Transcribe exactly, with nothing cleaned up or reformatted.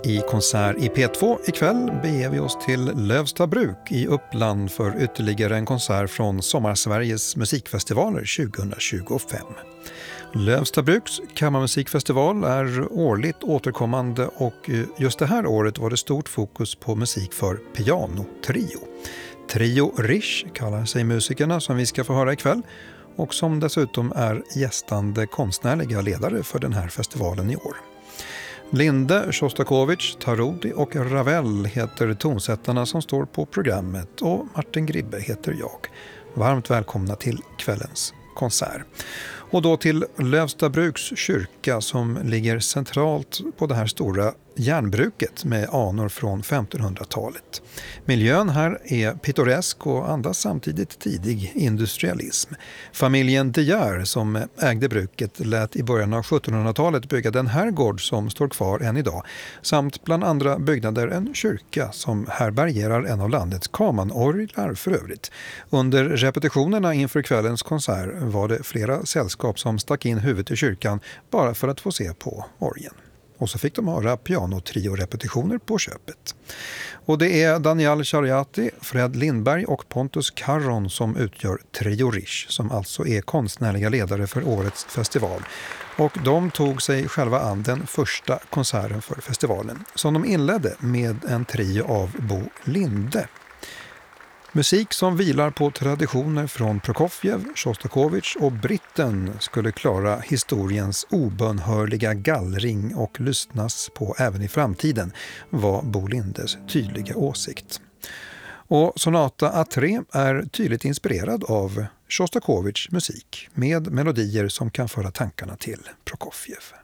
I konsert i P två ikväll beger vi oss till Lövstabruk i Uppland för ytterligare en konsert från Sommarsveriges musikfestivaler tjugohundratjugofem. Lövstabruks kammarmusikfestival är årligt återkommande och just det här året var det stort fokus på musik för pianotrio. Trio Rish kallar sig musikerna som vi ska få höra ikväll och som dessutom är gästande konstnärliga ledare för den här festivalen i år. Linde, Shostakovich, Tarodi och Ravel heter tonsättarna som står på programmet och Martin Gribbe heter jag. Varmt välkomna till kvällens konsert. Och då till Lövstabruks kyrka som ligger centralt på det här stora järnbruket med anor från femtonhundratalet. Miljön här är pittoresk och andas samtidigt tidig industrialism. Familjen De Geer som ägde bruket lät i början av sjuttonhundratalet bygga den här gård som står kvar än idag, samt bland andra byggnader en kyrka som härbärgerar en av landets kamanorglar för övrigt. Under repetitionerna inför kvällens konsert var det flera sällskap som stack in huvudet i kyrkan bara för att få se på orgeln. Och så fick de höra pianotrio-repetitioner på köpet. Och det är Daniel Chariati, Fred Lindberg och Pontus Carron som utgör Trio Rish, som alltså är konstnärliga ledare för årets festival. Och de tog sig själva an den första konserten för festivalen, som de inledde med en trio av Bo Linde. Musik som vilar på traditioner från Prokofjev, Shostakovich och Britten skulle klara historiens obönhörliga gallring och lyssnas på även i framtiden, var Bo Lindes tydliga åsikt. Och Sonata A tre är tydligt inspirerad av Shostakovichs musik med melodier som kan föra tankarna till Prokofjev.